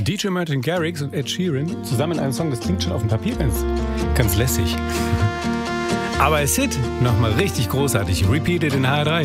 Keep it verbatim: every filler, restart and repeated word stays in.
D J Martin Garrix und Ed Sheeran zusammen in einem Song, das klingt schon auf dem Papier ganz, ganz lässig. Aber als Hit nochmal richtig großartig. Repeated in H R drei.